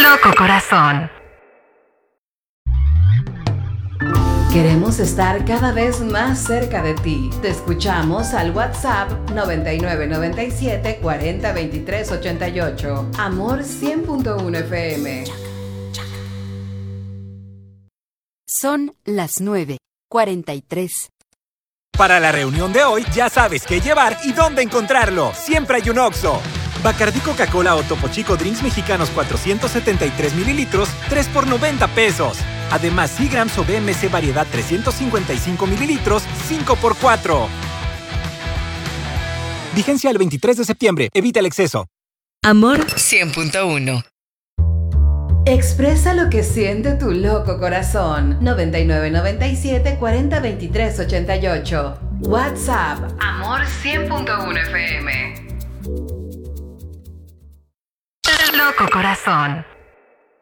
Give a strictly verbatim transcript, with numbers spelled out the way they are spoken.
Loco Corazón. Queremos estar cada vez más cerca de ti. Te escuchamos al WhatsApp noventa y nueve noventa y siete cuarenta veintitrés ochenta y ocho. Amor cien punto uno F M. Son las nueve cuarenta y tres. Para la reunión de hoy ya sabes qué llevar y dónde encontrarlo. Siempre hay un Oxxo. Bacardí Coca-Cola o Topo Chico Drinks Mexicanos cuatrocientos setenta y tres mililitros, tres por noventa pesos. Además, Seagrams o B M C Variedad trescientos cincuenta y cinco mililitros, cinco por cuatro. Vigencia el veintitrés de septiembre. Evita el exceso. Amor cien punto uno. Expresa lo que siente tu loco corazón. noventa y nueve noventa y siete cuarenta veintitrés ochenta y ocho. WhatsApp. Amor cien punto uno F M. Loco Corazón.